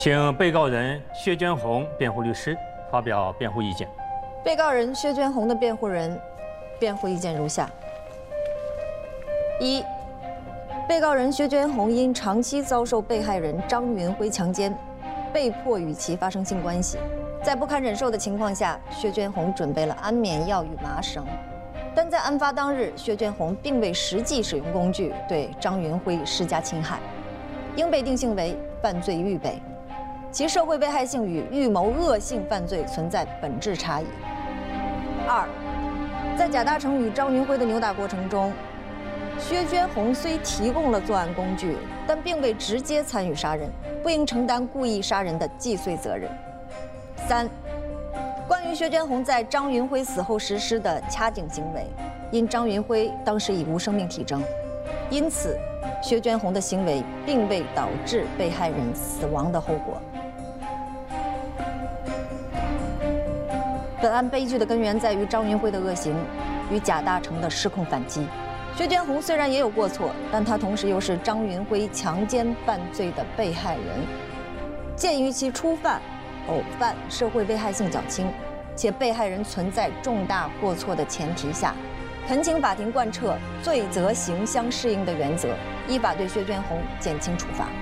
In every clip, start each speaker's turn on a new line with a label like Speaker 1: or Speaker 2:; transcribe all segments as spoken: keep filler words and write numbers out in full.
Speaker 1: 请被告人薛娟红辩护律师发表辩护意见。
Speaker 2: 被告人薛娟红的辩护人辩护意见如下：一、被告人薛娟红因长期遭受被害人张云辉强奸，被迫与其发生性关系，在不堪忍受的情况下，薛娟红准备了安眠药与麻绳，但在案发当日，薛娟红并未实际使用工具对张云辉施加侵害，应被定性为犯罪预备。 其社会危害性与预谋恶性犯罪存在本质差异。二，在贾大成与张云辉的扭打过程中，薛娟红虽提供了作案工具，但并未直接参与杀人，不应承担故意杀人的既遂责任。三，关于薛娟红在张云辉死后实施的掐颈行为，因张云辉当时已无生命体征，因此薛娟红的行为并未导致被害人死亡的后果。 本案悲剧的根源在于张云辉的恶行与贾大成的失控反击。薛娟红虽然也有过错，但她同时又是张云辉强奸犯罪的被害人。鉴于其初犯、偶犯社会危害性较轻，且被害人存在重大过错的前提下，恳请法庭贯彻罪责刑相适应的原则，依法对薛娟红减轻处罚。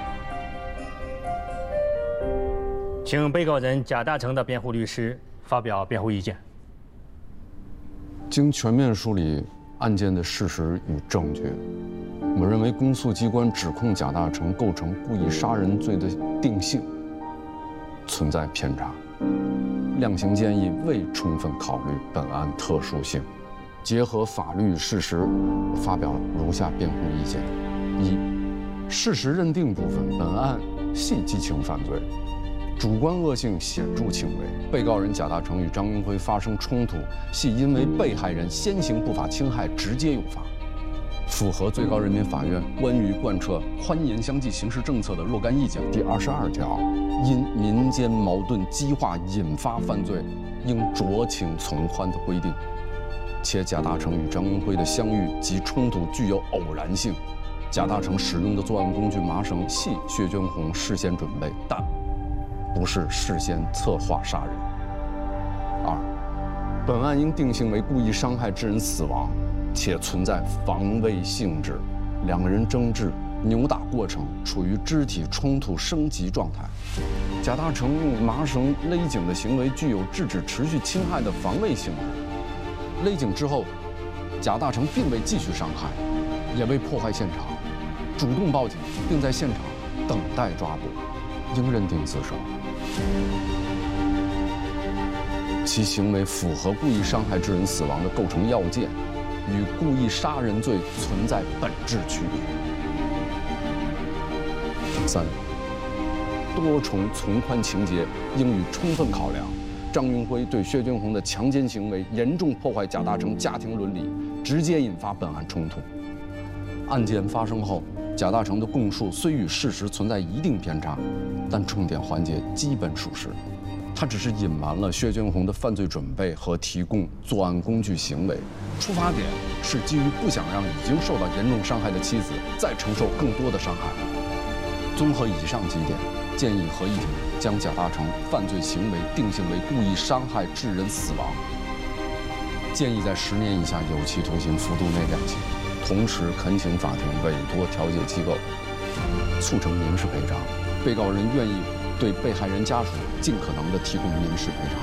Speaker 1: 请被告人贾大成的辩护律师 发表辩护意见。
Speaker 3: 经全面梳理案件的事实与证据，我认为公诉机关指控贾大成构成故意杀人罪的定性存在偏差，量刑建议未充分考虑本案特殊性。结合法律与事实，我发表了如下辩护意见：一、事实认定部分，本案系激情犯罪。 主观恶性显著轻微，被告人贾大成与张云辉发生冲突，系因为被害人先行不法侵害直接诱发，符合最高人民法院关于贯彻宽严相济刑事政策的若干意见第二十二条，因民间矛盾激化引发犯罪，应酌情从宽的规定。且贾大成与张云辉的相遇及冲突具有偶然性，贾大成使用的作案工具麻绳系薛娟红事先准备，但 不是事先策划杀人。二，本案应定性为故意伤害致人死亡，且存在防卫性质，两个人争执、扭打过程处于肢体冲突升级状态。贾大成用麻绳勒颈的行为具有制止持续侵害的防卫性质。勒颈之后，贾大成并未继续伤害，也未破坏现场，主动报警，并在现场等待抓捕，应认定自首。 其行为符合故意伤害致人死亡的构成要件，与故意杀人罪存在本质区别。三，多重从宽情节应予充分考量。张云辉对薛娟红的强奸行为严重破坏贾大成家庭伦理，直接引发本案冲突。案件发生后， 贾大成的供述虽与事实存在一定偏差，但重点环节基本属实。他只是隐瞒了薛娟红的犯罪准备和提供作案工具行为，出发点是基于不想让已经受到严重伤害的妻子再承受更多的伤害。综合以上几点，建议合议庭将贾大成犯罪行为定性为故意伤害致人死亡，建议在十年以下有期徒刑幅度内量刑。 同时恳请法庭委托调解机构促成民事赔偿，被告人愿意对被害人家属尽可能的提供民事赔偿。